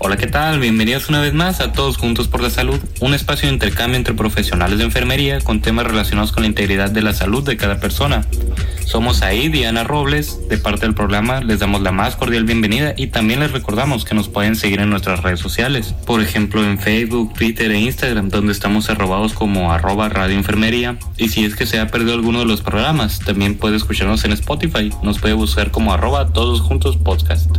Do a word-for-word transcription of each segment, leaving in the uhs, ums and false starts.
Hola, ¿qué tal? Bienvenidos una vez más a Todos Juntos por la Salud, un espacio de intercambio entre profesionales de enfermería con temas relacionados con la integridad de la salud de cada persona. Somos Aid y Ana Robles. De parte del programa les damos la más cordial bienvenida y también les recordamos que nos pueden seguir en nuestras redes sociales, por ejemplo en Facebook, Twitter e Instagram, donde estamos arrobados como arroba Radio Enfermería. Y si es que se ha perdido alguno de los programas, también puede escucharnos en Spotify, nos puede buscar como arroba Todos Juntos Podcast.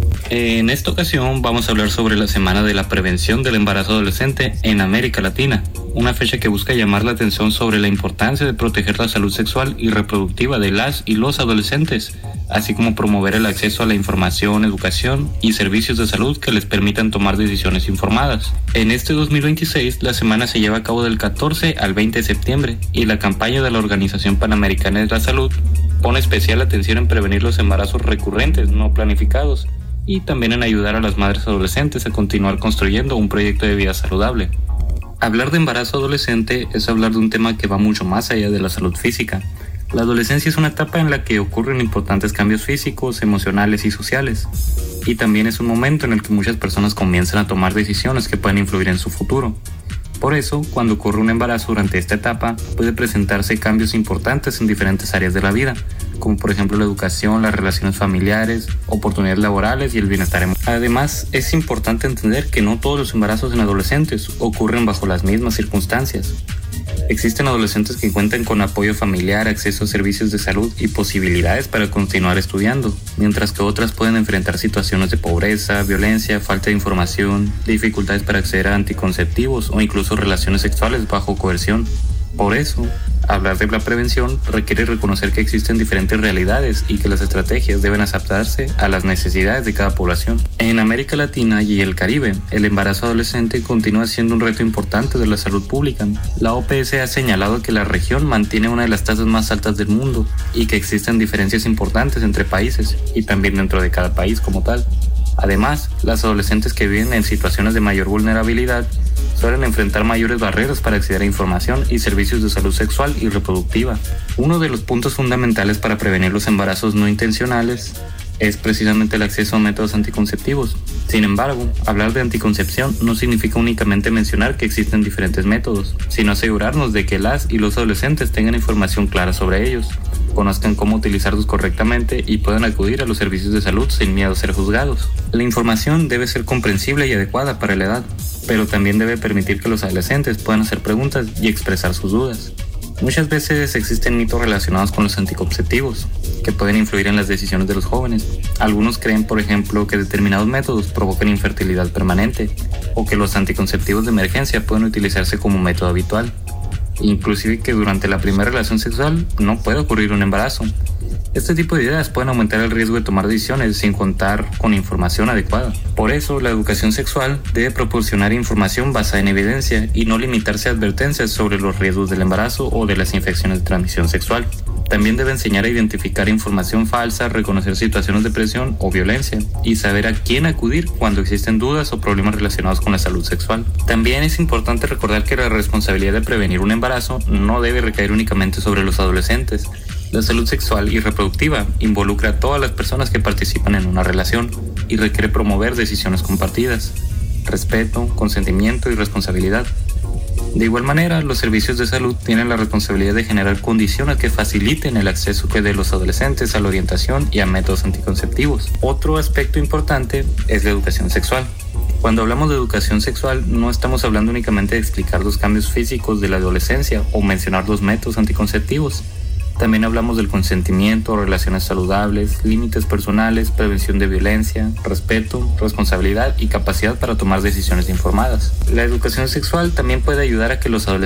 En esta ocasión vamos a hablar sobre la Semana de la Prevención del Embarazo Adolescente en América Latina, una fecha que busca llamar la atención sobre la importancia de proteger la salud sexual y reproductiva de las y los adolescentes, así como promover el acceso a la información, educación y servicios de salud que les permitan tomar decisiones informadas. En este dos mil veintiséis, la semana se lleva a cabo del catorce al veinte de septiembre y la campaña de la Organización Panamericana de la Salud pone especial atención en prevenir los embarazos recurrentes no planificados y también en ayudar a las madres adolescentes a continuar construyendo un proyecto de vida saludable. Hablar de embarazo adolescente es hablar de un tema que va mucho más allá de la salud física. La adolescencia es una etapa en la que ocurren importantes cambios físicos, emocionales y sociales, y también es un momento en el que muchas personas comienzan a tomar decisiones que pueden influir en su futuro. Por eso, cuando ocurre un embarazo durante esta etapa, puede presentarse cambios importantes en diferentes áreas de la vida, como por ejemplo la educación, las relaciones familiares, oportunidades laborales y el bienestar emocional. Además, es importante entender que no todos los embarazos en adolescentes ocurren bajo las mismas circunstancias. Existen adolescentes que cuentan con apoyo familiar, acceso a servicios de salud y posibilidades para continuar estudiando, mientras que otras pueden enfrentar situaciones de pobreza, violencia, falta de información, dificultades para acceder a anticonceptivos o incluso relaciones sexuales bajo coerción. Por eso, hablar de la prevención requiere reconocer que existen diferentes realidades y que las estrategias deben adaptarse a las necesidades de cada población. En América Latina y el Caribe, el embarazo adolescente continúa siendo un reto importante de la salud pública. La O P S ha señalado que la región mantiene una de las tasas más altas del mundo y que existen diferencias importantes entre países y también dentro de cada país como tal. Además, las adolescentes que viven en situaciones de mayor vulnerabilidad suelen enfrentar mayores barreras para acceder a información y servicios de salud sexual y reproductiva. Uno de los puntos fundamentales para prevenir los embarazos no intencionales es precisamente el acceso a métodos anticonceptivos. Sin embargo, hablar de anticoncepción no significa únicamente mencionar que existen diferentes métodos, sino asegurarnos de que las y los adolescentes tengan información clara sobre ellos, conozcan cómo utilizarlos correctamente y puedan acudir a los servicios de salud sin miedo a ser juzgados. La información debe ser comprensible y adecuada para la edad, pero también debe permitir que los adolescentes puedan hacer preguntas y expresar sus dudas. Muchas veces existen mitos relacionados con los anticonceptivos, que pueden influir en las decisiones de los jóvenes. Algunos creen, por ejemplo, que determinados métodos provocan infertilidad permanente, o que los anticonceptivos de emergencia pueden utilizarse como método habitual. Inclusive que durante la primera relación sexual no puede ocurrir un embarazo. Este tipo de ideas pueden aumentar el riesgo de tomar decisiones sin contar con información adecuada. Por eso, la educación sexual debe proporcionar información basada en evidencia y no limitarse a advertencias sobre los riesgos del embarazo o de las infecciones de transmisión sexual. También debe enseñar a identificar información falsa, reconocer situaciones de presión o violencia y saber a quién acudir cuando existen dudas o problemas relacionados con la salud sexual. También es importante recordar que la responsabilidad de prevenir un embarazo no debe recaer únicamente sobre los adolescentes. La salud sexual y reproductiva involucra a todas las personas que participan en una relación y requiere promover decisiones compartidas, respeto, consentimiento y responsabilidad. De igual manera, los servicios de salud tienen la responsabilidad de generar condiciones que faciliten el acceso de los adolescentes a la orientación y a métodos anticonceptivos. Otro aspecto importante es la educación sexual. Cuando hablamos de educación sexual, no estamos hablando únicamente de explicar los cambios físicos de la adolescencia o mencionar los métodos anticonceptivos. También hablamos del consentimiento, relaciones saludables, límites personales, prevención de violencia, respeto, responsabilidad y capacidad para tomar decisiones informadas. La educación sexual también puede ayudar a que los adolescentes